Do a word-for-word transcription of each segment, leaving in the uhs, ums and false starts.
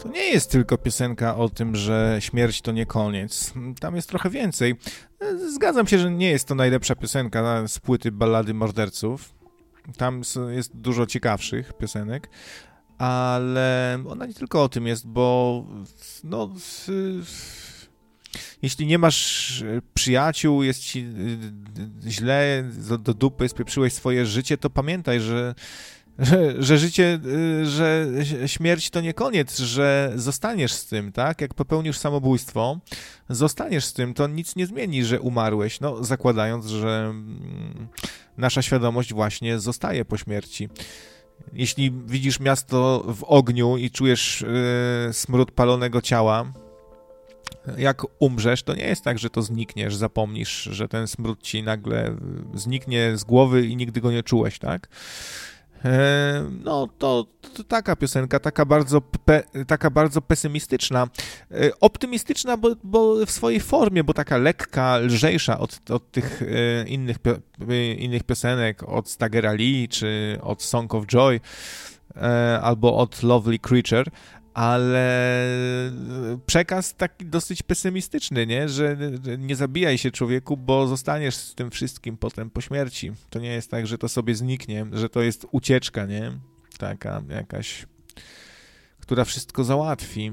To nie jest tylko piosenka o tym, że śmierć to nie koniec. Tam jest trochę więcej. Zgadzam się, że nie jest to najlepsza piosenka z płyty Ballady Morderców. Tam jest dużo ciekawszych piosenek, ale ona nie tylko o tym jest, bo no, jeśli nie masz przyjaciół, jest ci źle, do, do dupy, spieprzyłeś swoje życie, to pamiętaj, że Że, że życie, że śmierć to nie koniec, że zostaniesz z tym, tak? Jak popełnisz samobójstwo, zostaniesz z tym, to nic nie zmieni, że umarłeś, no zakładając, że nasza świadomość właśnie zostaje po śmierci. Jeśli widzisz miasto w ogniu i czujesz yy, smród palonego ciała, jak umrzesz, to nie jest tak, że to znikniesz, zapomnisz, że ten smród ci nagle zniknie z głowy i nigdy go nie czułeś, tak? No to, to taka piosenka, taka bardzo, pe, taka bardzo pesymistyczna, optymistyczna, bo, bo w swojej formie, bo taka lekka, lżejsza od, od tych innych, innych piosenek, od Staggera Lee, czy od Song of Joy, albo od Lovely Creature, ale przekaz taki dosyć pesymistyczny, nie? Że nie zabijaj się, człowieku, bo zostaniesz z tym wszystkim potem po śmierci. To nie jest tak, że to sobie zniknie, że to jest ucieczka, nie? Taka jakaś, która wszystko załatwi.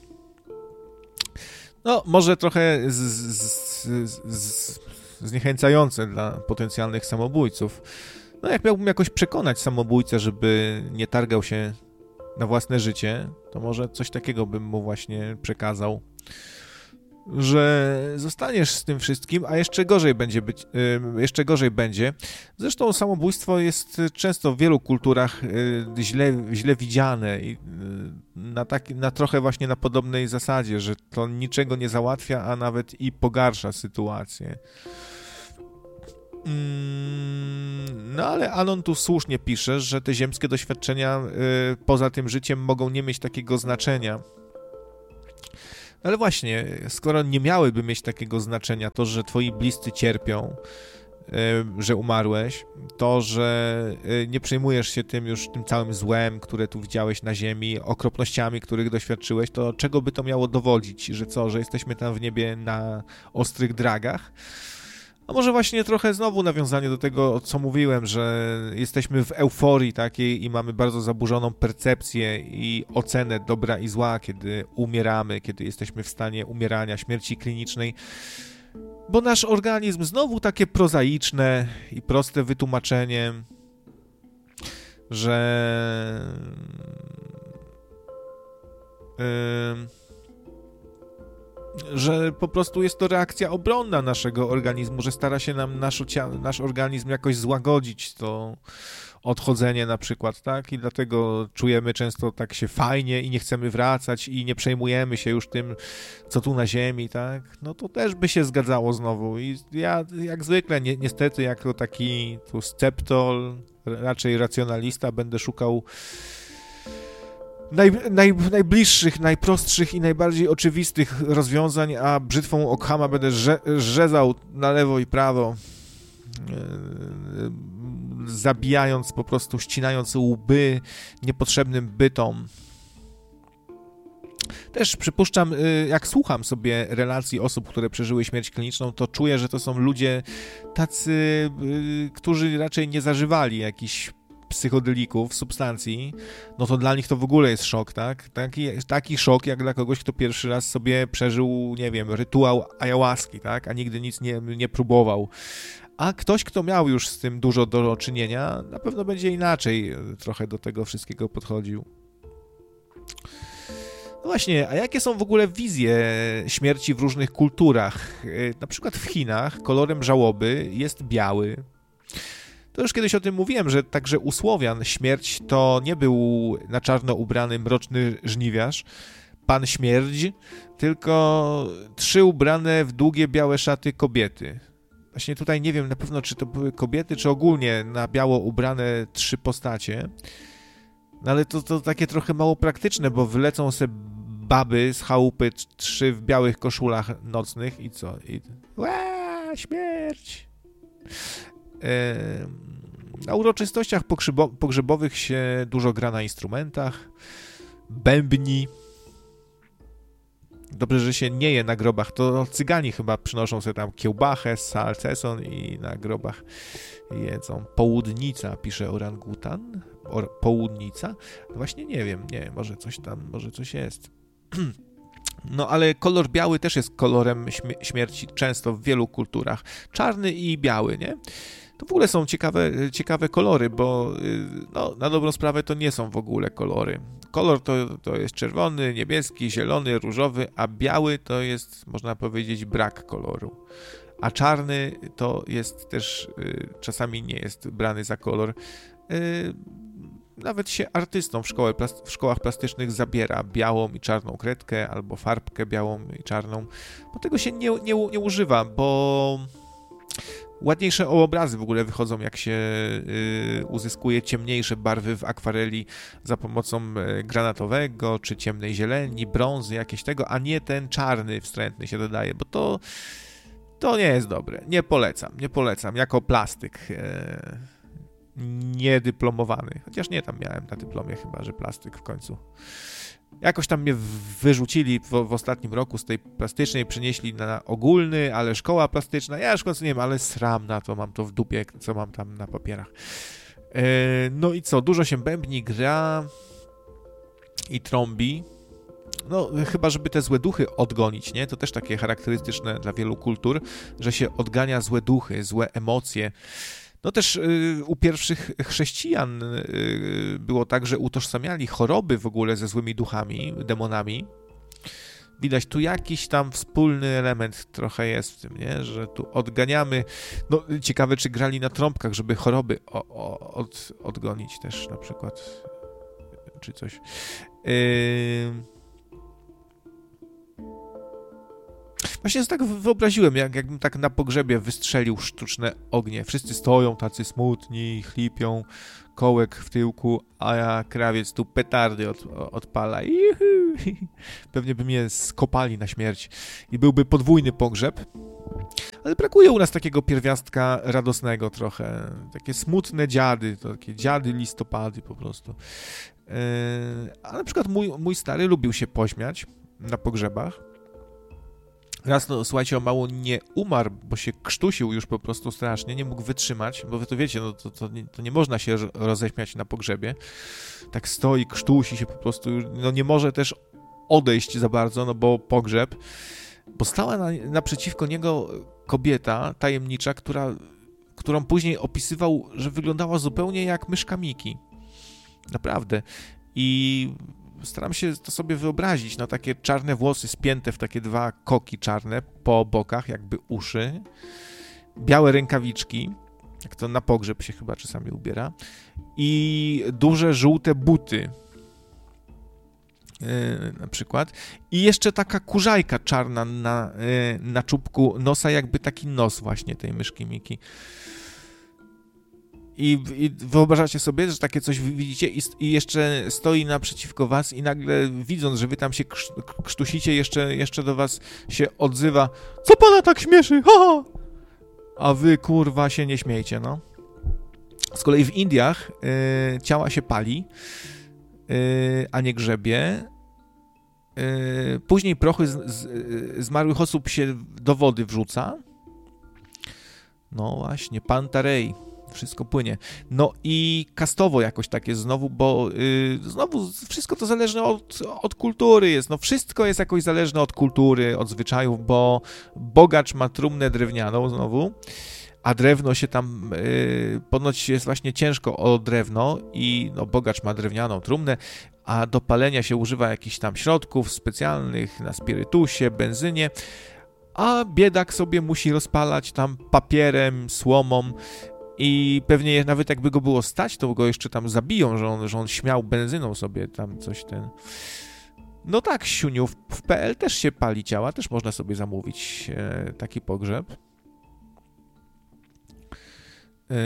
No, może trochę z, z, z, z, zniechęcające dla potencjalnych samobójców. No, jak miałbym jakoś przekonać samobójcę, żeby nie targał się na własne życie, to może coś takiego bym mu właśnie przekazał, że zostaniesz z tym wszystkim, a jeszcze gorzej będzie być, jeszcze gorzej będzie. Zresztą samobójstwo jest często w wielu kulturach źle, źle widziane i na, taki, na trochę właśnie na podobnej zasadzie, że to niczego nie załatwia, a nawet i pogarsza sytuację. No ale Anon tu słusznie pisze, że te ziemskie doświadczenia y, poza tym życiem mogą nie mieć takiego znaczenia. Ale właśnie, skoro nie miałyby mieć takiego znaczenia, to, że twoi bliscy cierpią, y, że umarłeś, to, że y, nie przejmujesz się tym już, tym całym złem, które tu widziałeś na ziemi, okropnościami, których doświadczyłeś, to czego by to miało dowodzić? Że co, że jesteśmy tam w niebie na ostrych dragach? A może właśnie trochę znowu nawiązanie do tego, co mówiłem, że jesteśmy w euforii takiej i mamy bardzo zaburzoną percepcję i ocenę dobra i zła, kiedy umieramy, kiedy jesteśmy w stanie umierania, śmierci klinicznej, bo nasz organizm znowu takie prozaiczne i proste wytłumaczenie, że Yy... że po prostu jest to reakcja obronna naszego organizmu, że stara się nam nasz, nasz organizm jakoś złagodzić to odchodzenie na przykład, tak? I dlatego czujemy często tak się fajnie i nie chcemy wracać i nie przejmujemy się już tym, co tu na ziemi, tak? No to też by się zgadzało znowu i ja jak zwykle, ni niestety jako taki tu sceptol, raczej racjonalista będę szukał Naj, naj, najbliższych, najprostszych i najbardziej oczywistych rozwiązań, a brzytwą Ockhama będę rze, rzezał na lewo i prawo, yy, zabijając po prostu, ścinając łby niepotrzebnym bytom. Też przypuszczam, yy, jak słucham sobie relacji osób, które przeżyły śmierć kliniczną, to czuję, że to są ludzie tacy, yy, którzy raczej nie zażywali jakichś psychodelików, substancji, no to dla nich to w ogóle jest szok, tak? Taki, taki szok, jak dla kogoś, kto pierwszy raz sobie przeżył, nie wiem, rytuał ayahuaski, tak? A nigdy nic nie, nie próbował. A ktoś, kto miał już z tym dużo do czynienia, na pewno będzie inaczej trochę do tego wszystkiego podchodził. No właśnie, a jakie są w ogóle wizje śmierci w różnych kulturach? Na przykład w Chinach kolorem żałoby jest biały. To już kiedyś o tym mówiłem, że także u Słowian śmierć to nie był na czarno ubrany mroczny żniwiarz, pan śmierć, tylko trzy ubrane w długie białe szaty kobiety. Właśnie tutaj nie wiem na pewno, czy to były kobiety, czy ogólnie na biało ubrane trzy postacie. No ale to, to takie trochę mało praktyczne, bo wylecą se baby z chałupy, trzy w białych koszulach nocnych i co? I... Ła, śmierć! Na uroczystościach pogrzebo- pogrzebowych się dużo gra na instrumentach, bębni, Dobrze, że się nie je na grobach. To cygani chyba przynoszą sobie tam kiełbachę, salceson i na grobach jedzą. Południca, pisze orangutan. Or, południca? No właśnie nie wiem, nie, może coś tam, może coś jest. No ale kolor biały też jest kolorem śmie- śmierci często w wielu kulturach. Czarny i biały, nie? To w ogóle są ciekawe, ciekawe kolory, bo no, na dobrą sprawę to nie są w ogóle kolory. Kolor to, to jest czerwony, niebieski, zielony, różowy, a biały to jest, można powiedzieć, brak koloru. A czarny to jest też, y, czasami nie jest brany za kolor. Y, nawet się artystom w, szkołę, w szkołach plastycznych zabiera białą i czarną kredkę, albo farbkę białą i czarną, bo tego się nie, nie, nie używa, bo ładniejsze obrazy w ogóle wychodzą, jak się y, uzyskuje ciemniejsze barwy w akwareli za pomocą y, granatowego, czy ciemnej zieleni, brązy, jakieś tego, a nie ten czarny wstrętny się dodaje, bo to, to nie jest dobre. Nie polecam, nie polecam. Jako plastyk y, niedyplomowany, chociaż nie, tam miałem na dyplomie chyba, że plastyk w końcu. Jakoś tam mnie wyrzucili w, w ostatnim roku z tej plastycznej, przenieśli na ogólny, ale szkoła plastyczna, ja już w końcu nie wiem, ale sram na to, mam to w dupie, co mam tam na papierach. Yy, no i co, dużo się bębni, gra i trąbi. No chyba, żeby te złe duchy odgonić, nie? To też takie charakterystyczne dla wielu kultur, że się odgania złe duchy, złe emocje. No też y, u pierwszych chrześcijan y, było tak, że utożsamiali choroby w ogóle ze złymi duchami, demonami. Widać, tu jakiś tam wspólny element trochę jest w tym, nie? Że tu odganiamy. No ciekawe, czy grali na trąbkach, żeby choroby o, o, od, odgonić też na przykład, czy coś. Yy... Właśnie sobie tak wyobraziłem, jak, jakbym tak na pogrzebie wystrzelił sztuczne ognie. Wszyscy stoją tacy smutni, chlipią, kołek w tyłku, a ja krawiec tu petardy od, odpala. Juhu. Pewnie by mnie skopali na śmierć i byłby podwójny pogrzeb. Ale brakuje u nas takiego pierwiastka radosnego trochę. Takie smutne dziady, to takie dziady listopady po prostu. Yy, a na przykład mój, mój stary lubił się pośmiać na pogrzebach. Raz, no słuchajcie, o mało nie umarł, bo się krztusił już po prostu strasznie, nie mógł wytrzymać, bo wy to wiecie, no to, to, nie, to nie można się roześmiać na pogrzebie. Tak stoi, krztusi się po prostu, no nie może też odejść za bardzo, no bo pogrzeb. Bo stała na, naprzeciwko niego kobieta tajemnicza, która, którą później opisywał, że wyglądała zupełnie jak myszka Miki. Naprawdę. I staram się to sobie wyobrazić, no takie czarne włosy spięte w takie dwa koki czarne po bokach, jakby uszy, białe rękawiczki, jak to na pogrzeb się chyba czasami ubiera, i duże żółte buty, yy, na przykład, i jeszcze taka kurzajka czarna na, yy, na czubku nosa, jakby taki nos właśnie tej myszki Miki. I, I wyobrażacie sobie, że takie coś widzicie i, i jeszcze stoi naprzeciwko was i nagle widząc, że wy tam się krztusicie, jeszcze, jeszcze do was się odzywa: co pana tak śmieszy? Ha, ha! A wy kurwa się nie śmiejcie, no. Z kolei w Indiach y, ciała się pali, y, a nie grzebie. Y, później prochy z, z, zmarłych osób się do wody wrzuca. No właśnie, Pantarej. Wszystko płynie. No i kastowo jakoś tak jest znowu, bo yy, znowu wszystko to zależne od, od kultury jest. No wszystko jest jakoś zależne od kultury, od zwyczajów, bo bogacz ma trumnę drewnianą znowu, a drewno się tam, yy, ponoć jest właśnie ciężko o drewno i no, bogacz ma drewnianą trumnę, a do palenia się używa jakichś tam środków specjalnych na spirytusie, benzynie, a biedak sobie musi rozpalać tam papierem, słomą. I pewnie nawet jakby go było stać, to go jeszcze tam zabiją, że on, że on śmiał benzyną sobie tam coś ten... No tak, siuniu, w, w P L też się pali ciała, też można sobie zamówić e, taki pogrzeb. E,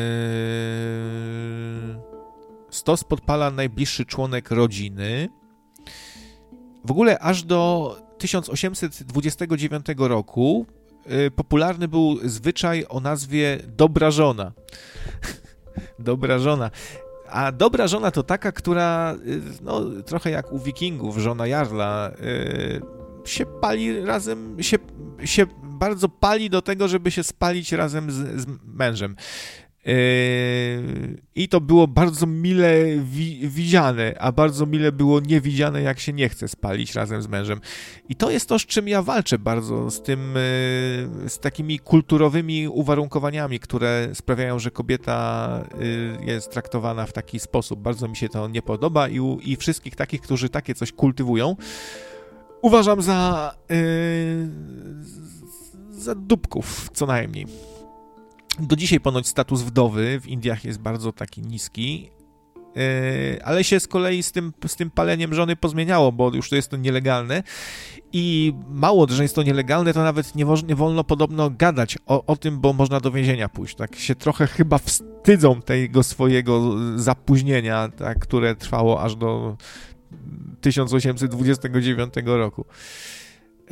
stos podpala najbliższy członek rodziny. W ogóle aż do tysiąc osiemset dwudziestego dziewiątego roku popularny był zwyczaj o nazwie dobra żona. Dobra żona. A dobra żona to taka, która, no trochę jak u wikingów, żona jarla, yy, się pali razem, się, się bardzo pali do tego, żeby się spalić razem z, z mężem. I to było bardzo mile wi- widziane, a bardzo mile było niewidziane, jak się nie chce spalić razem z mężem. I to jest to, z czym ja walczę bardzo, z tym, z takimi kulturowymi uwarunkowaniami, które sprawiają, że kobieta jest traktowana w taki sposób. Bardzo mi się to nie podoba i, i wszystkich takich, którzy takie coś kultywują, uważam za, za dupków, co najmniej. Do dzisiaj ponoć status wdowy w Indiach jest bardzo taki niski, yy, ale się z kolei z tym, z tym paleniem żony pozmieniało, bo już to jest to nielegalne i mało, że jest to nielegalne, to nawet nie, wo- nie wolno podobno gadać o, o tym, bo można do więzienia pójść. Tak się trochę chyba wstydzą tego swojego zapóźnienia, tak, które trwało aż do tysiąc osiemset dwudziestego dziewiątego roku. Yy.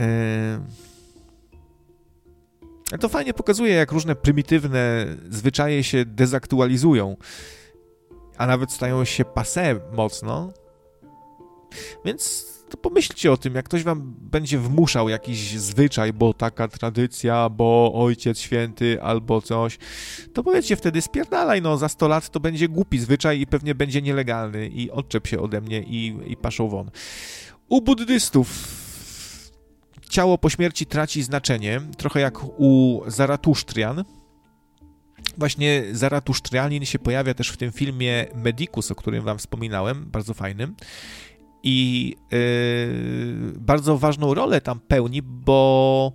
To fajnie pokazuje, jak różne prymitywne zwyczaje się dezaktualizują, a nawet stają się passé mocno. Więc to pomyślcie o tym, jak ktoś wam będzie wmuszał jakiś zwyczaj, bo taka tradycja, bo Ojciec Święty albo coś, to powiedzcie wtedy spierdalaj, no za sto lat to będzie głupi zwyczaj i pewnie będzie nielegalny i odczep się ode mnie i, i paszą won. U buddystów ciało po śmierci traci znaczenie, trochę jak u Zaratusztrian. Właśnie Zaratusztrianin się pojawia też w tym filmie Medicus, o którym wam wspominałem, bardzo fajnym. I yy, bardzo ważną rolę tam pełni, bo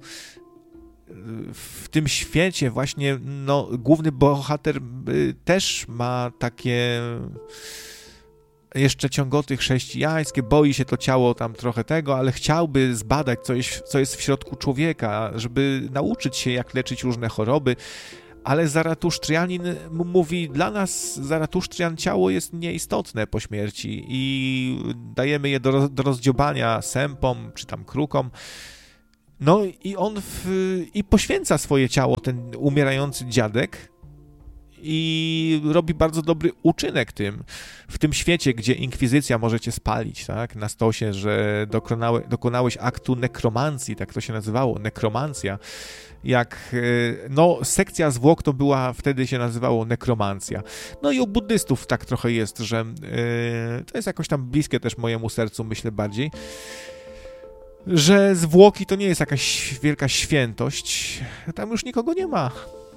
w tym świecie właśnie no, główny bohater yy, też ma takie jeszcze ciągoty chrześcijańskie, boi się to ciało tam trochę tego, ale chciałby zbadać coś, co jest w środku człowieka, żeby nauczyć się, jak leczyć różne choroby, ale Zaratusztrianin mówi, dla nas Zaratusztrian ciało jest nieistotne po śmierci i dajemy je do, do rozdziobania sępom czy tam krukom. No i on w, i poświęca swoje ciało, ten umierający dziadek, i robi bardzo dobry uczynek tym, w tym świecie, gdzie inkwizycja może cię spalić, tak, na stosie, że dokonałe, dokonałeś aktu nekromancji, tak to się nazywało, nekromancja, jak, no, sekcja zwłok to była, wtedy się nazywało nekromancja. No i u buddystów tak trochę jest, że yy, to jest jakoś tam bliskie też mojemu sercu, myślę bardziej, że zwłoki to nie jest jakaś wielka świętość, tam już nikogo nie ma.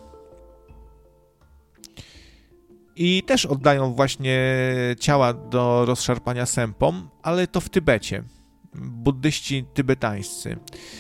I też oddają właśnie ciała do rozszarpania sępom, ale to w Tybecie. Buddyści tybetańscy.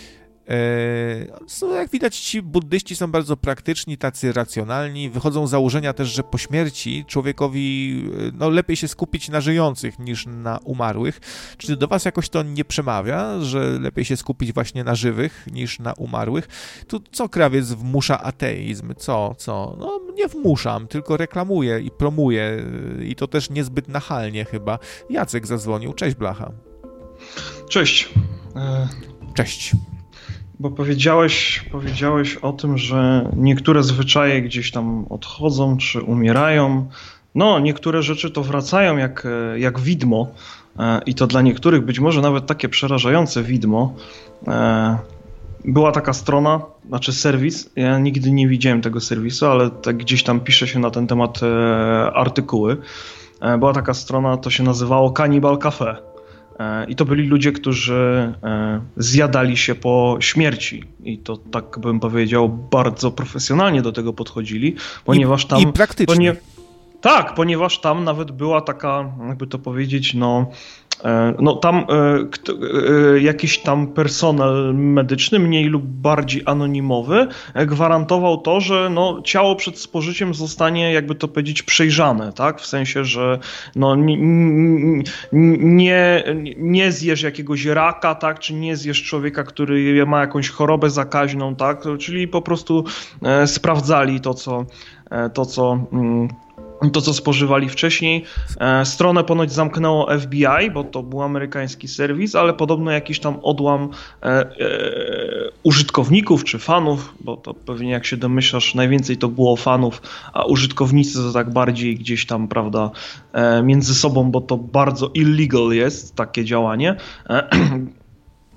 Eee, jak widać, ci buddyści są bardzo praktyczni, tacy racjonalni. Wychodzą z założenia też, że po śmierci człowiekowi no, lepiej się skupić na żyjących niż na umarłych. Czy do was jakoś to nie przemawia, że lepiej się skupić właśnie na żywych niż na umarłych? Tu co krawiec wmusza ateizm? Co? Co? No nie wmuszam, tylko reklamuję i promuję i to też niezbyt nachalnie chyba. Jacek zadzwonił. Cześć, Blacha. Cześć. Cześć. Bo powiedziałeś, powiedziałeś o tym, że niektóre zwyczaje gdzieś tam odchodzą czy umierają. No, niektóre rzeczy to wracają jak, jak widmo i to dla niektórych być może nawet takie przerażające widmo. Była taka strona, znaczy serwis, ja nigdy nie widziałem tego serwisu, ale tak gdzieś tam pisze się na ten temat artykuły. Była taka strona, to się nazywało Cannibal Cafe. I to byli ludzie, którzy zjadali się po śmierci. I to, tak bym powiedział, bardzo profesjonalnie do tego podchodzili, ponieważ tam... I praktycznie. Ponie... Tak, ponieważ tam nawet była taka, jakby to powiedzieć, no... No tam jakiś tam personel medyczny, mniej lub bardziej anonimowy, gwarantował to, że no, ciało przed spożyciem zostanie, jakby to powiedzieć, przejrzane, tak? W sensie, że no, nie, nie, nie zjesz jakiegoś raka, tak? Czy nie zjesz człowieka, który ma jakąś chorobę zakaźną, tak? Czyli po prostu sprawdzali to, co to, co to, co spożywali wcześniej. Stronę ponoć zamknęło F B I, bo to był amerykański serwis, ale podobno jakiś tam odłam e, e, użytkowników czy fanów, bo to pewnie jak się domyślasz, najwięcej to było fanów, a użytkownicy to tak bardziej gdzieś tam, prawda, e, między sobą, bo to bardzo illegal jest takie działanie. E,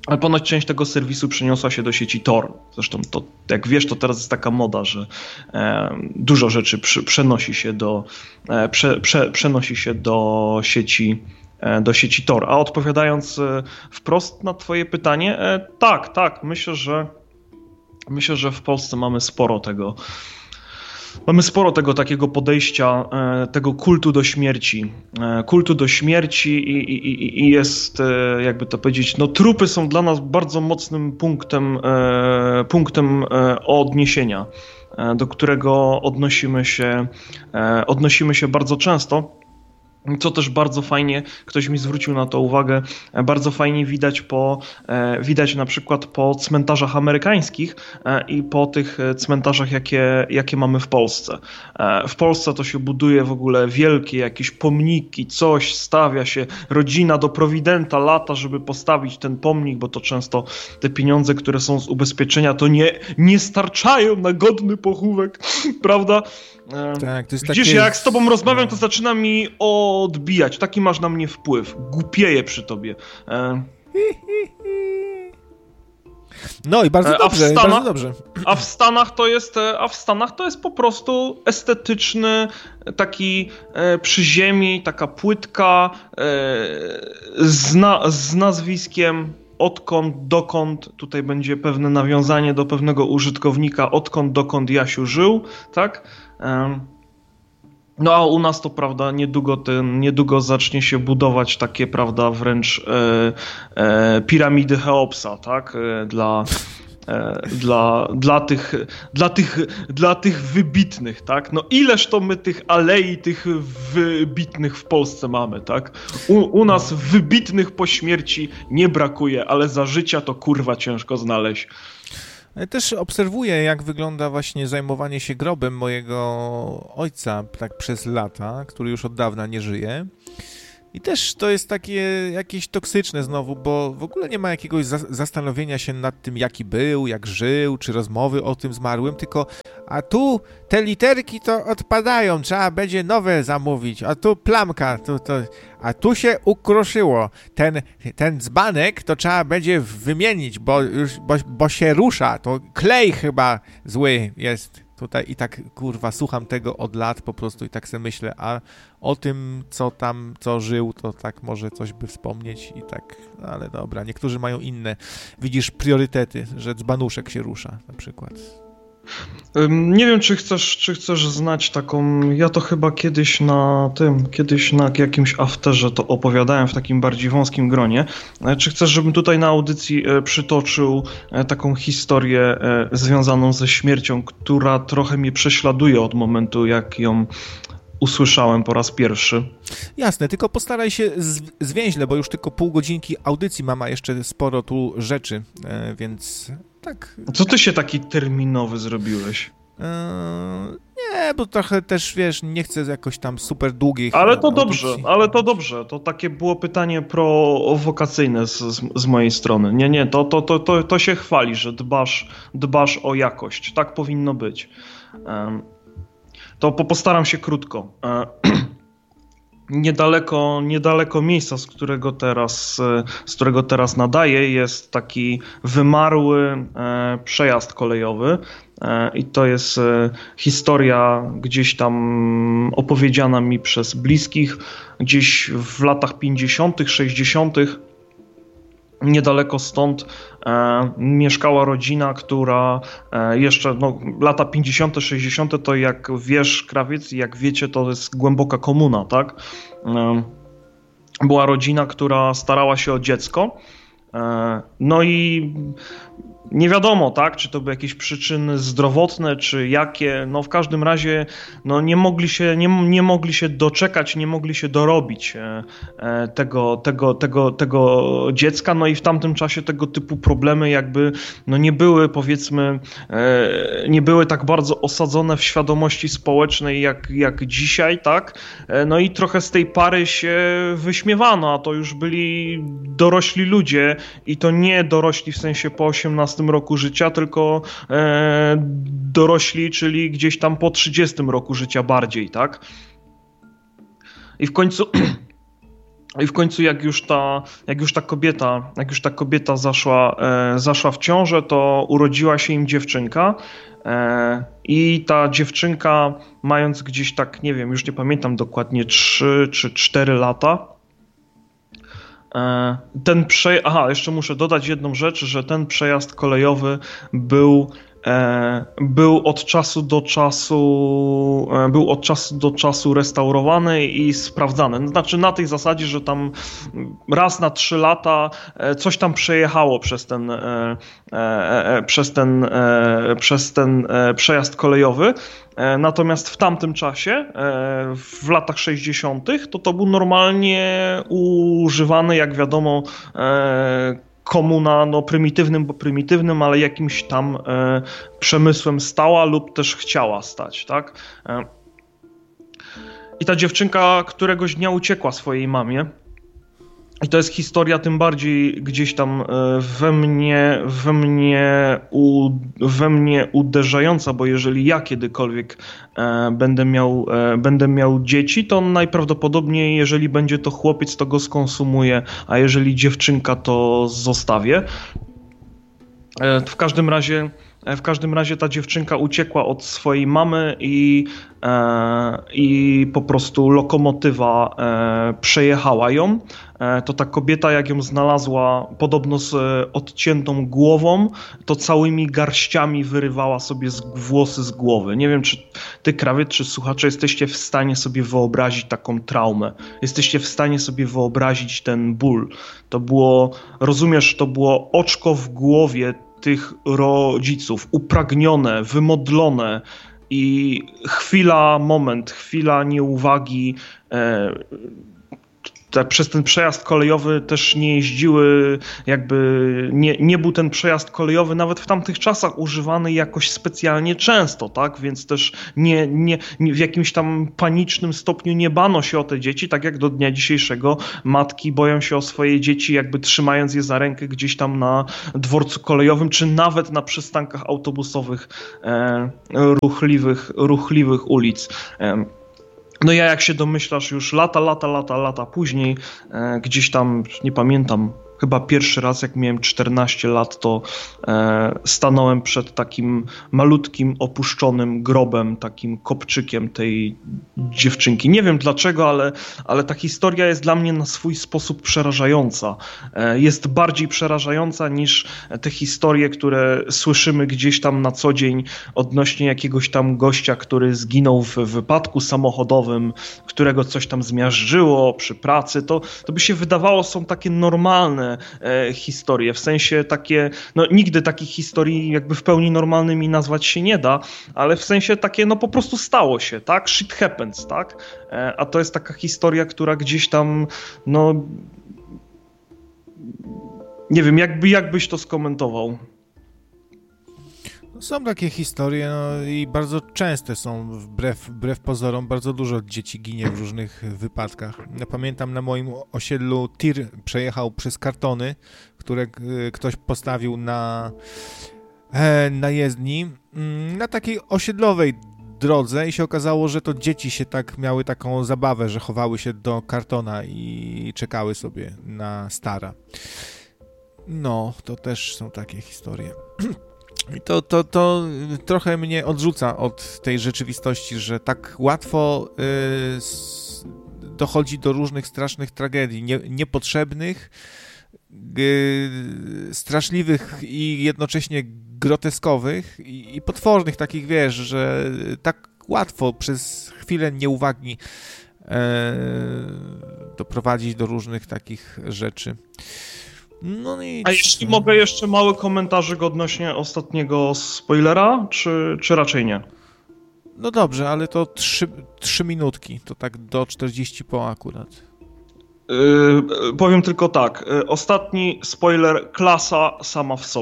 Ale ponoć część tego serwisu przeniosła się do sieci Tor. Zresztą to, jak wiesz, to teraz jest taka moda, że e, dużo rzeczy przy, przenosi się do e, prze, prze, przenosi się do sieci e, do sieci Tor. A odpowiadając e, wprost na twoje pytanie, e, tak, tak, myślę, że myślę, że w Polsce mamy sporo tego Mamy sporo tego takiego podejścia, e, tego kultu do śmierci. E, kultu do śmierci i, i, i jest, e, jakby to powiedzieć, no trupy są dla nas bardzo mocnym punktem, e, punktem e, odniesienia, e, do którego odnosimy się, e, odnosimy się bardzo często. Co też bardzo fajnie, ktoś mi zwrócił na to uwagę, bardzo fajnie widać po, widać na przykład po cmentarzach amerykańskich i po tych cmentarzach, jakie, jakie mamy w Polsce. W Polsce to się buduje w ogóle wielkie jakieś pomniki, coś, stawia się, rodzina do prowidenta lata, żeby postawić ten pomnik, bo to często te pieniądze, które są z ubezpieczenia, to nie, nie starczają na godny pochówek, prawda? Tak, to jest Widzisz, takie... jak z tobą rozmawiam, to zaczyna mi odbijać. Taki masz na mnie wpływ. Głupieję przy tobie. E... No i bardzo dobrze, a w Stanach, bardzo dobrze. A w Stanach to jest, a w Stanach to jest po prostu estetyczny, taki e, przy ziemi, taka płytka e, z, na, z nazwiskiem odkąd, dokąd, tutaj będzie pewne nawiązanie do pewnego użytkownika, odkąd, dokąd Jasiu żył, tak? No a u nas to, prawda, niedługo, ten, niedługo zacznie się budować takie, prawda, wręcz e, e, piramidy Cheopsa, tak? E, dla, e, dla, dla, tych, dla, tych, dla tych wybitnych, tak? No ileż to my tych alei, tych wybitnych w Polsce mamy, tak? U, u nas wybitnych po śmierci nie brakuje, ale za życia to kurwa ciężko znaleźć. Też obserwuję, jak wygląda właśnie zajmowanie się grobem mojego ojca tak przez lata, który już od dawna nie żyje. I też to jest takie jakieś toksyczne znowu, bo w ogóle nie ma jakiegoś za- zastanowienia się nad tym, jaki był, jak żył, czy rozmowy o tym zmarłym, tylko a tu te literki to odpadają, trzeba będzie nowe zamówić, a tu plamka, tu, to, a tu się ukruszyło, ten, ten dzbanek to trzeba będzie wymienić, bo, już, bo, bo się rusza, to klej chyba zły jest. Tutaj i tak, kurwa, słucham tego od lat po prostu i tak sobie myślę, a o tym, co tam, co żył, to tak może coś by wspomnieć i tak, no ale dobra, niektórzy mają inne, widzisz, priorytety, że dzbanuszek się rusza na przykład. Nie wiem, czy chcesz, czy chcesz znać taką, ja to chyba kiedyś na tym, kiedyś na jakimś afterze to opowiadałem w takim bardziej wąskim gronie. Czy chcesz, żebym tutaj na audycji przytoczył taką historię związaną ze śmiercią, która trochę mnie prześladuje od momentu, jak ją usłyszałem po raz pierwszy? Jasne, tylko postaraj się z- zwięźle, bo już tylko pół godzinki audycji mam, a jeszcze sporo tu rzeczy, e, więc tak. Co ty się taki terminowy zrobiłeś? E, nie, bo trochę też, wiesz, nie chcę jakoś tam super długich Ale to audycji. dobrze, ale to dobrze. To takie było pytanie prowokacyjne z, z, z mojej strony. Nie, nie, to, to, to, to, to się chwali, że dbasz, dbasz o jakość. Tak powinno być. Um, To postaram się krótko. Niedaleko, niedaleko miejsca, z którego teraz, z którego teraz nadaję, jest taki wymarły przejazd kolejowy i to jest historia gdzieś tam opowiedziana mi przez bliskich, gdzieś w latach pięćdziesiątych, sześćdziesiątych. Niedaleko stąd e, mieszkała rodzina, która e, jeszcze, no, lata pięćdziesiąte, sześćdziesiąte to jak wiesz, krawiec, jak wiecie, to jest głęboka komuna, tak? E, była rodzina, która starała się o dziecko, e, no i nie wiadomo, tak, czy to były jakieś przyczyny zdrowotne, czy jakie, no w każdym razie no nie mogli się, nie, nie mogli się doczekać, nie mogli się dorobić e, tego, tego, tego, tego dziecka, no i w tamtym czasie tego typu problemy jakby no nie były, powiedzmy, e, nie były tak bardzo osadzone w świadomości społecznej jak, jak dzisiaj, tak, e, no i trochę z tej pary się wyśmiewano, a to już byli dorośli ludzie i to nie dorośli w sensie po osiemnastym roku życia, tylko e, dorośli, czyli gdzieś tam po trzydziestym roku życia bardziej, tak? I w końcu I w końcu jak już ta, jak już ta kobieta, jak już ta kobieta zaszła, e, zaszła w ciążę, to urodziła się im dziewczynka e, i ta dziewczynka, mając gdzieś tak, nie wiem, już nie pamiętam dokładnie, trzy czy cztery lata, e, ten prze... Aha, jeszcze muszę dodać jedną rzecz, że ten przejazd kolejowy był Był od czasu do czasu, był od czasu do czasu restaurowany i sprawdzany. Znaczy na tej zasadzie, że tam raz na trzy lata coś tam przejechało przez ten, przez ten, przez ten przejazd kolejowy. Natomiast w tamtym czasie, w latach sześćdziesiątych, to to był normalnie używany, jak wiadomo, komuna, no prymitywnym, bo prymitywnym, ale jakimś tam e, przemysłem stała lub też chciała stać, tak? E, I ta dziewczynka któregoś dnia uciekła swojej mamie. I to jest historia tym bardziej gdzieś tam we mnie, we mnie, u, we mnie uderzająca, bo jeżeli ja kiedykolwiek e, będę miał, e, będę miał dzieci, to najprawdopodobniej, jeżeli będzie to chłopiec, to go skonsumuję, a jeżeli dziewczynka, to zostawię. E, w każdym razie, w każdym razie ta dziewczynka uciekła od swojej mamy i, e, i po prostu lokomotywa e, przejechała ją. To ta kobieta, jak ją znalazła, podobno z odciętą głową, to całymi garściami wyrywała sobie z, włosy z głowy. Nie wiem, czy ty, krawiec, czy słuchacze, jesteście w stanie sobie wyobrazić taką traumę. Jesteście w stanie sobie wyobrazić ten ból. To było, rozumiesz, to było oczko w głowie tych rodziców, upragnione, wymodlone i chwila, moment, chwila nieuwagi, e, Te, przez ten przejazd kolejowy też nie jeździły, jakby nie, nie był ten przejazd kolejowy nawet w tamtych czasach używany jakoś specjalnie często, tak? Więc też nie, nie, nie, w jakimś tam panicznym stopniu nie bano się o te dzieci, tak jak do dnia dzisiejszego matki boją się o swoje dzieci, jakby trzymając je za rękę gdzieś tam na dworcu kolejowym, czy nawet na przystankach autobusowych e, ruchliwych, ruchliwych ulic. E, No ja, jak się domyślasz, już lata, lata, lata, lata później, e, gdzieś tam, nie pamiętam, chyba pierwszy raz, jak miałem czternaście lat, to e, stanąłem przed takim malutkim, opuszczonym grobem, takim kopczykiem tej dziewczynki. Nie wiem dlaczego, ale, ale ta historia jest dla mnie na swój sposób przerażająca. E, jest bardziej przerażająca niż te historie, które słyszymy gdzieś tam na co dzień odnośnie jakiegoś tam gościa, który zginął w wypadku samochodowym, którego coś tam zmiażdżyło przy pracy. To, to by się wydawało, są takie normalne E, historie, w sensie takie, no nigdy takich historii jakby w pełni normalnymi nazwać się nie da, ale w sensie takie, no po prostu stało się, tak? Shit happens, tak? E, a to jest taka historia, która gdzieś tam, no nie wiem, jakby, jakbyś to skomentował? Są takie historie, no i bardzo częste są, wbrew, wbrew pozorom, bardzo dużo dzieci ginie w różnych wypadkach. Ja pamiętam, na moim osiedlu tir przejechał przez kartony, które ktoś postawił na, na jezdni, na takiej osiedlowej drodze i się okazało, że to dzieci się tak miały taką zabawę, że chowały się do kartona i czekały sobie na stara. No, to też są takie historie. I to, to, to trochę mnie odrzuca od tej rzeczywistości, że tak łatwo y, dochodzi do różnych strasznych tragedii, nie, niepotrzebnych, y, straszliwych i jednocześnie groteskowych i, i potwornych, takich, wiesz, że tak łatwo przez chwilę nieuwagi y, doprowadzić do różnych takich rzeczy. No i... A jeśli mogę jeszcze mały komentarzyk odnośnie ostatniego spoilera, czy, czy raczej nie? No dobrze, ale to trzy, trzy minutki, to tak do czterdzieści po akurat. Yy, powiem tylko tak, yy, ostatni spoiler, klasa sama w sobie.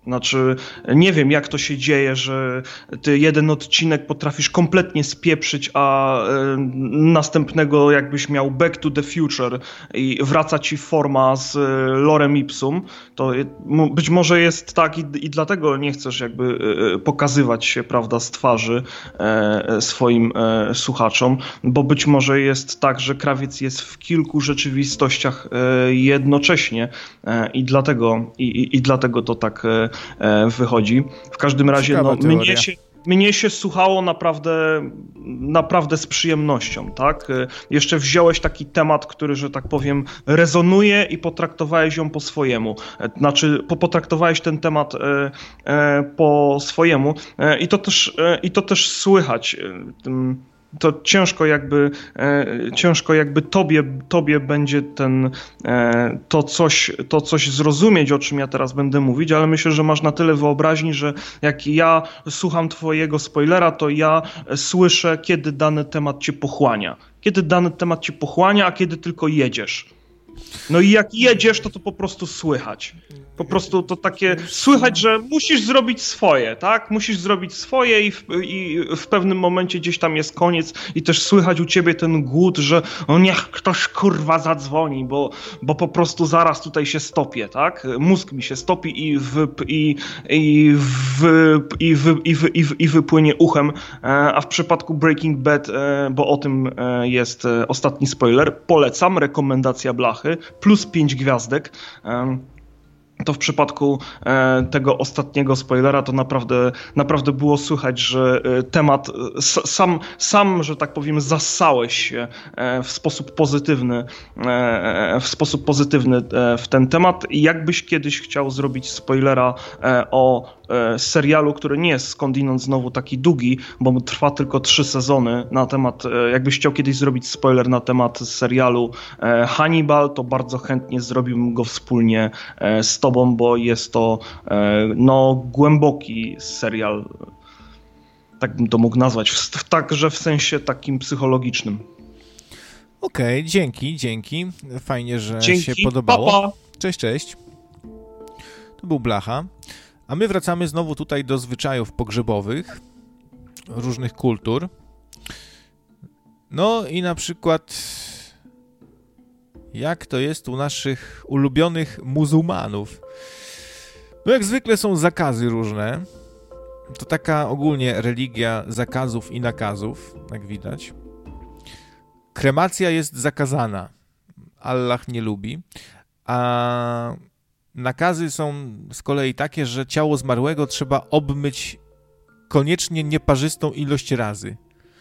Znaczy, nie wiem, jak to się dzieje, że ty jeden odcinek potrafisz kompletnie spieprzyć, a y, następnego jakbyś miał Back to the Future i wraca ci forma z y, lorem ipsum, to y, być może jest tak i, i dlatego nie chcesz jakby y, pokazywać się, prawda, z twarzy y, swoim y, słuchaczom, bo być może jest tak, że krawiec jest w kilku rzeczywistościach y, jednocześnie y, i dlatego i, i, i dlatego to tak y, wychodzi. W każdym razie no, mnie, się, mnie się słuchało naprawdę, naprawdę z przyjemnością, tak? Jeszcze wziąłeś taki temat, który, że tak powiem, rezonuje i potraktowałeś ją po swojemu. Znaczy, potraktowałeś ten temat e, e, po swojemu e, i to też, e, i to też słychać. Tym, to ciężko jakby, e, ciężko jakby tobie, tobie będzie ten, e, to, coś, to coś zrozumieć, o czym ja teraz będę mówić, ale myślę, że masz na tyle wyobraźni, że jak ja słucham twojego spoilera, to ja słyszę, kiedy dany temat cię pochłania. Kiedy dany temat cię pochłania, a kiedy tylko jedziesz. No i jak jedziesz, to to po prostu słychać. Po prostu to takie słychać, że musisz zrobić swoje, tak? Musisz zrobić swoje i w, i w pewnym momencie gdzieś tam jest koniec i też słychać u ciebie ten głód, że o niech ktoś kurwa zadzwoni, bo, bo po prostu zaraz tutaj się stopię, tak? Mózg mi się stopi i w, i, i w, i w, i w, i w, i wypłynie uchem, a w przypadku Breaking Bad, bo o tym jest ostatni spoiler, polecam, rekomendacja blachy, plus pięć gwiazdek. To w przypadku e, tego ostatniego spoilera to naprawdę, naprawdę było słychać, że e, temat s, sam, sam, że tak powiem, zassałeś się e, w sposób pozytywny, e, w sposób pozytywny e, w ten temat. I jakbyś kiedyś chciał zrobić spoilera e, o e, serialu, który nie jest skądinąd znowu taki długi, bo trwa tylko trzy sezony, na temat, e, jakbyś chciał kiedyś zrobić spoiler na temat serialu e, Hannibal, to bardzo chętnie zrobiłbym go wspólnie e, z tobą, bo jest to e, no, głęboki serial, tak bym to mógł nazwać, w, w, także w sensie takim psychologicznym. Okej, okay, dzięki, dzięki. Fajnie, że dzięki. się podobało. Pa, pa. Cześć, cześć. To był Blacha. A my wracamy znowu tutaj do zwyczajów pogrzebowych, różnych kultur. No i na przykład jak to jest u naszych ulubionych muzułmanów. No jak zwykle są zakazy różne. To taka ogólnie religia zakazów i nakazów, jak widać. Kremacja jest zakazana. Allah nie lubi. A nakazy są z kolei takie, że ciało zmarłego trzeba obmyć koniecznie nieparzystą ilość razy.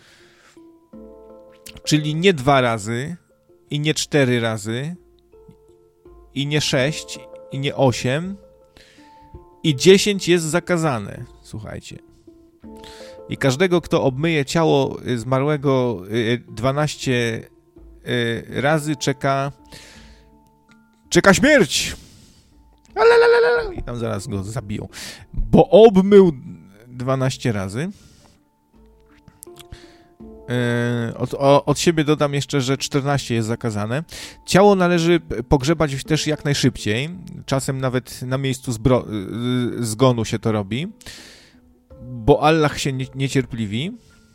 Czyli nie dwa razy, i nie cztery razy, i nie sześć, i nie osiem, i dziesięć jest zakazane, słuchajcie. I każdego, kto obmyje ciało zmarłego dwanaście razy, czeka czeka śmierć! I tam zaraz go zabiją. Bo obmył dwanaście razy. Od, od siebie dodam jeszcze, że czternaście jest zakazane. Ciało należy pogrzebać też jak najszybciej. Czasem nawet na miejscu zbro- zgonu się to robi, bo Allah się nie, niecierpliwi.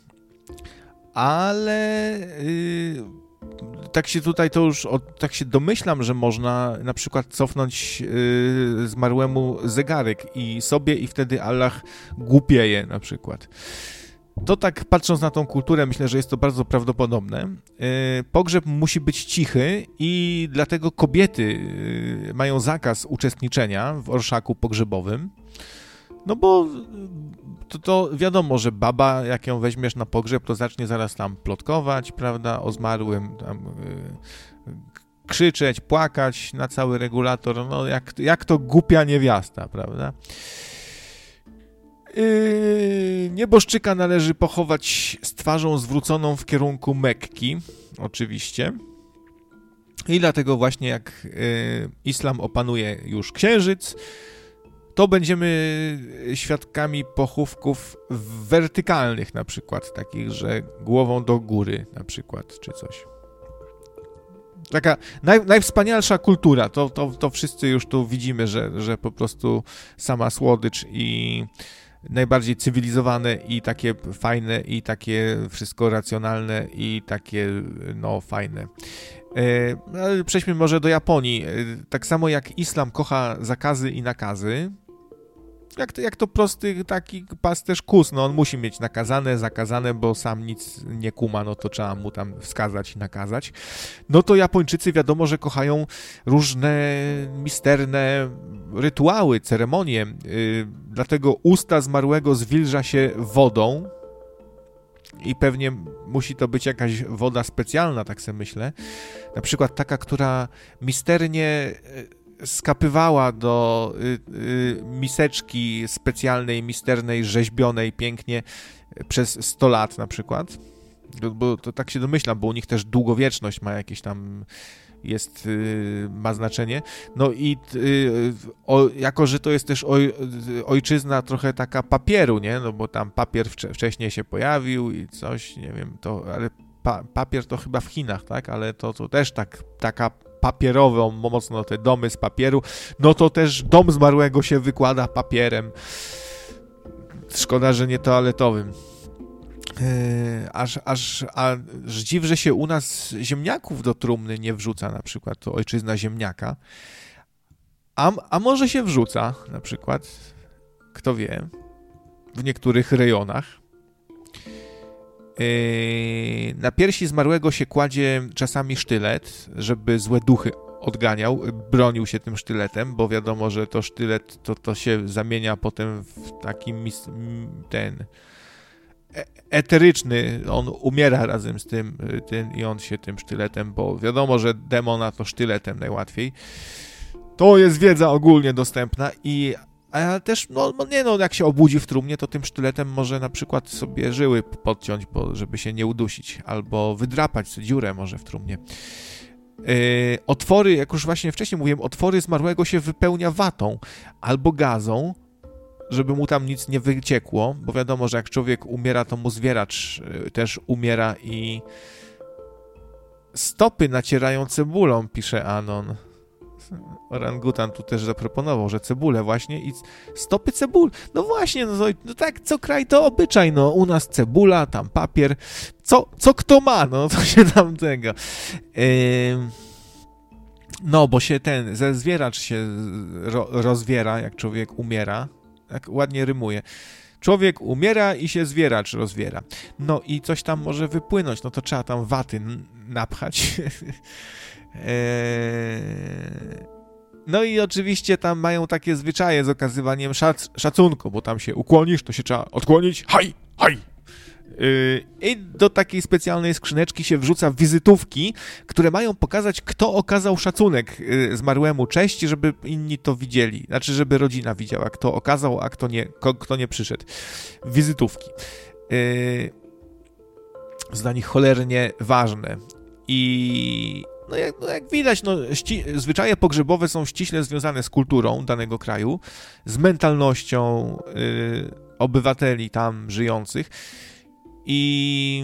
Ale yy, tak się tutaj to już od, tak się domyślam, że można na przykład cofnąć yy, zmarłemu zegarek i sobie i wtedy Allah głupieje na przykład. To tak patrząc na tą kulturę, myślę, że jest to bardzo prawdopodobne. Pogrzeb musi być cichy i dlatego kobiety mają zakaz uczestniczenia w orszaku pogrzebowym. No bo to, to wiadomo, że baba, jak ją weźmiesz na pogrzeb, to zacznie zaraz tam plotkować, prawda, o zmarłym, tam yy, krzyczeć, płakać na cały regulator, no jak, jak to głupia niewiasta, prawda. Yy, nieboszczyka należy pochować z twarzą zwróconą w kierunku Mekki, oczywiście. I dlatego właśnie jak yy, islam opanuje już księżyc, to będziemy świadkami pochówków wertykalnych na przykład, takich, że głową do góry na przykład, czy coś. taka naj, najwspanialsza kultura, to, to, to wszyscy już tu widzimy, że, że po prostu sama słodycz i najbardziej cywilizowane i takie fajne i takie wszystko racjonalne i takie no fajne. Ale przejdźmy może do Japonii. Tak samo jak islam kocha zakazy i nakazy, jak to, jak to prosty taki pasterz kus, no on musi mieć nakazane, zakazane, bo sam nic nie kuma, no to trzeba mu tam wskazać i nakazać. No to Japończycy wiadomo, że kochają różne misterne rytuały, ceremonie, yy, dlatego usta zmarłego zwilża się wodą i pewnie musi to być jakaś woda specjalna, tak sobie myślę. Na przykład taka, która misternie skapywała do y, y, miseczki specjalnej, misternej, rzeźbionej pięknie przez sto lat na przykład. Bo to tak się domyślam, bo u nich też długowieczność ma jakieś tam jest, y, ma znaczenie. No i y, o, jako, że to jest też oj, ojczyzna trochę taka papieru, nie? No bo tam papier wcze, wcześniej się pojawił i coś, nie wiem, to, ale pa, papier to chyba w Chinach, tak? Ale to, to też tak, taka papierową, mocno te domy z papieru, no to też dom zmarłego się wykłada papierem. Szkoda, że nie toaletowym. Yy, aż, aż, aż dziw, że się u nas ziemniaków do trumny nie wrzuca, na przykład, to ojczyzna ziemniaka. A, a może się wrzuca, na przykład, kto wie, w niektórych rejonach. Yy, na piersi zmarłego się kładzie czasami sztylet, żeby złe duchy odganiał, bronił się tym sztyletem, bo wiadomo, że to sztylet to, to się zamienia potem w taki mis, ten eteryczny, on umiera razem z tym, tym i on się tym sztyletem, bo wiadomo, że demona to sztyletem najłatwiej. To jest wiedza ogólnie dostępna i a też, no nie no, jak się obudzi w trumnie, to tym sztyletem może na przykład sobie żyły podciąć, bo żeby się nie udusić, albo wydrapać sobie dziurę może w trumnie. Yy, otwory, jak już właśnie wcześniej mówiłem, otwory zmarłego się wypełnia watą albo gazą, żeby mu tam nic nie wyciekło, bo wiadomo, że jak człowiek umiera, to mu zwieracz yy, też umiera i stopy nacierają cebulą, pisze Anon. Orangutan tu też zaproponował, że cebulę właśnie i stopy cebul. No właśnie, no, no tak, co kraj to obyczaj, no u nas cebula, tam papier, co, co kto ma, no to się tam tego. Yy, no, bo się ten, ze zwieracz się ro, rozwiera, jak człowiek umiera, jak ładnie rymuje. Człowiek umiera i się zwieracz rozwiera. No i coś tam może wypłynąć, no to trzeba tam waty napchać. No i oczywiście tam mają takie zwyczaje z okazywaniem szac- szacunku, bo tam się ukłonisz, to się trzeba odkłonić, haj, haj. I do takiej specjalnej skrzyneczki się wrzuca wizytówki, które mają pokazać, kto okazał szacunek zmarłemu, cześć, żeby inni to widzieli. Znaczy, żeby rodzina widziała, kto okazał, a kto nie, kto nie przyszedł. Wizytówki. Jest dla nich cholernie ważne. I no jak, no jak widać, no, ści- zwyczaje pogrzebowe są ściśle związane z kulturą danego kraju, z mentalnością y, obywateli tam żyjących i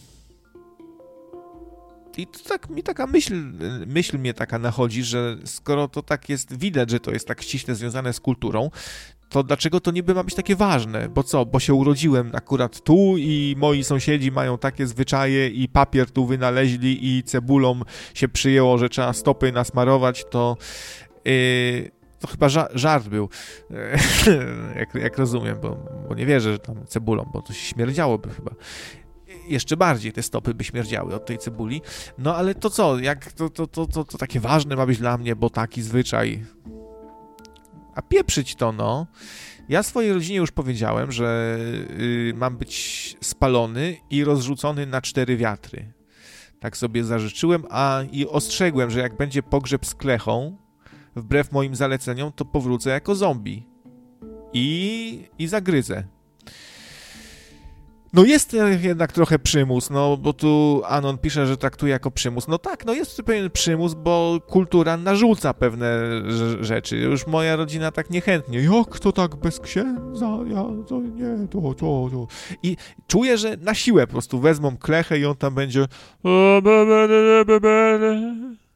i to tak mi taka myśl, myśl mnie taka nachodzi, że skoro to tak jest, widać, że to jest tak ściśle związane z kulturą, to dlaczego to niby ma być takie ważne? Bo co? Bo się urodziłem akurat tu i moi sąsiedzi mają takie zwyczaje i papier tu wynaleźli i cebulą się przyjęło, że trzeba stopy nasmarować, to yy, to chyba ża- żart był, jak, jak rozumiem, bo, bo nie wierzę, że tam cebulą, bo to się śmierdziałoby chyba. Jeszcze bardziej te stopy by śmierdziały od tej cebuli. No ale to co? Jak to, to, to, to, to takie ważne ma być dla mnie, bo taki zwyczaj... A pieprzyć to, no. Ja swojej rodzinie już powiedziałem, że y, mam być spalony i rozrzucony na cztery wiatry. Tak sobie zażyczyłem, a i ostrzegłem, że jak będzie pogrzeb z klechą, wbrew moim zaleceniom, to powrócę jako zombie. I, i zagryzę. No jest jednak trochę przymus, no bo tu Anon pisze, że traktuje jako przymus. No tak, no jest tu pewien przymus, bo kultura narzuca pewne rzeczy. Już moja rodzina tak niechętnie. Jak to tak bez księdza? Ja to nie, to, to, to. I czuję, że na siłę po prostu wezmą klechę i on tam będzie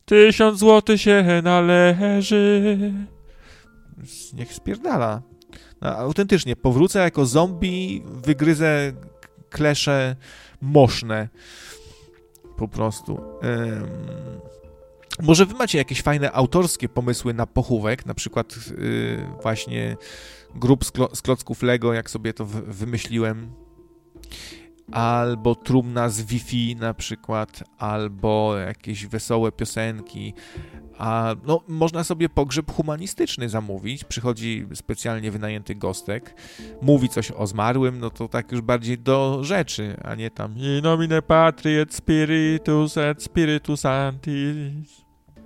Tysiąc złotych się należy. Niech spierdala. No, autentycznie, powrócę jako zombie, wygryzę klesze moszne. Po prostu. Um, może wy macie jakieś fajne autorskie pomysły na pochówek, na przykład yy, właśnie grup z, klo- z klocków Lego, jak sobie to w- wymyśliłem. Albo trumna z Wi-Fi na przykład, albo jakieś wesołe piosenki. A no, można sobie pogrzeb humanistyczny zamówić. Przychodzi specjalnie wynajęty gostek, mówi coś o zmarłym, no to tak już bardziej do rzeczy, a nie tam in nomine Patri et Spiritus et Spiritus Sanctis.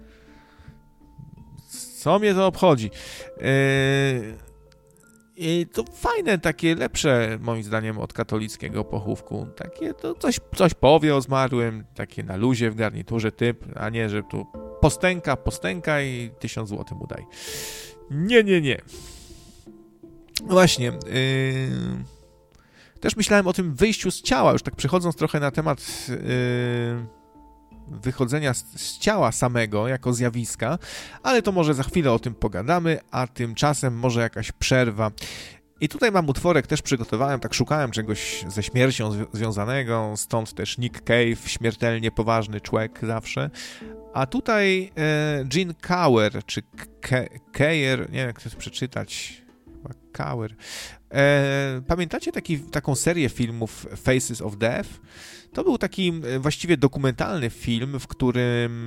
Co mnie to obchodzi? Yy... I to fajne, takie lepsze, moim zdaniem, od katolickiego pochówku. Takie to coś, coś powie o zmarłym, takie na luzie w garniturze typ, a nie, że tu postęka, postęka i tysiąc złotych mu daj. Nie, nie, nie. No właśnie. Yy... Też myślałem o tym wyjściu z ciała, już tak przechodząc trochę na temat yy... wychodzenia z, z ciała samego jako zjawiska, ale to może za chwilę o tym pogadamy, a tymczasem może jakaś przerwa. I tutaj mam utworek, też przygotowałem, tak szukałem czegoś ze śmiercią zwi- związanego, stąd też Nick Cave, śmiertelnie poważny człowiek zawsze. A tutaj e, Gene Kauer, czy Keir, nie wiem jak to jest przeczytać, chyba Kauer. E, pamiętacie taki, taką serię filmów Faces of Death? To był taki właściwie dokumentalny film, w którym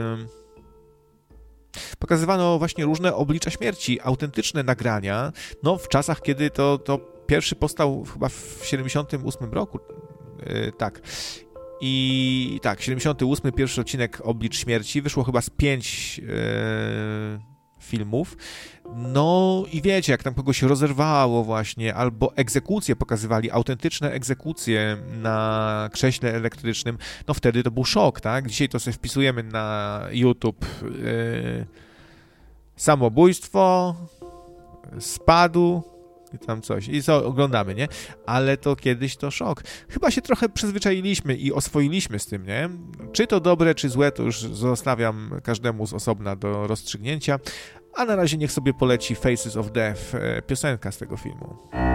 pokazywano właśnie różne oblicza śmierci, autentyczne nagrania, no w czasach, kiedy to, to pierwszy powstał chyba w siedemdziesiątym ósmym roku, tak. I tak, siedemdziesiąty ósmy, pierwszy odcinek Oblicz śmierci, wyszło chyba z pięć filmów. No i wiecie, jak tam kogoś rozerwało właśnie, albo egzekucje pokazywali, autentyczne egzekucje na krześle elektrycznym, no wtedy to był szok, tak? Dzisiaj to sobie wpisujemy na YouTube yy, samobójstwo, spadł i tam coś, i co oglądamy, nie? Ale to kiedyś to szok. Chyba się trochę przyzwyczailiśmy i oswoiliśmy z tym, nie? Czy to dobre, czy złe, to już zostawiam każdemu z osobna do rozstrzygnięcia, a na razie niech sobie poleci Faces of Death, piosenka z tego filmu.